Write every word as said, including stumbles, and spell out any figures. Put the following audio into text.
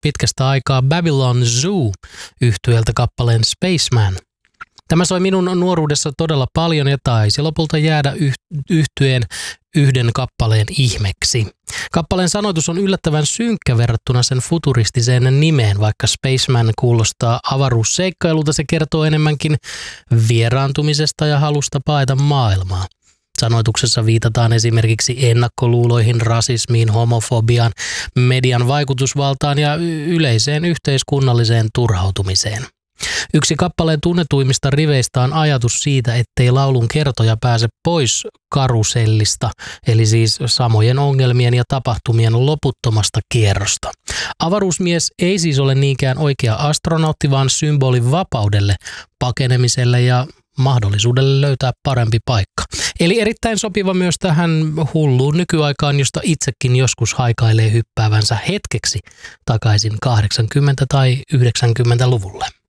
pitkästä aikaa Babylon Zoo -yhtyeeltä kappaleen Spaceman. Tämä soi minun nuoruudessa todella paljon ja taisi lopulta jäädä yhtyeen yhden kappaleen ihmeksi. Kappaleen sanoitus on yllättävän synkkä verrattuna sen futuristiseen nimeen, vaikka Spaceman kuulostaa avaruusseikkailulta, se kertoo enemmänkin vieraantumisesta ja halusta paeta maailmaa. Sanoituksessa viitataan esimerkiksi ennakkoluuloihin, rasismiin, homofobiaan, median vaikutusvaltaan ja yleiseen yhteiskunnalliseen turhautumiseen. Yksi kappaleen tunnetuimmista riveistä on ajatus siitä, ettei laulun kertoja pääse pois karusellista, eli siis samojen ongelmien ja tapahtumien loputtomasta kierrosta. Avaruusmies ei siis ole niinkään oikea astronautti, vaan symboli vapaudelle, pakenemiselle ja mahdollisuudelle löytää parempi paikka. Eli erittäin sopiva myös tähän hulluun nykyaikaan, josta itsekin joskus haikailee hyppäävänsä hetkeksi takaisin kahdeksankymmentä- tai yhdeksänkymmentäluvulle.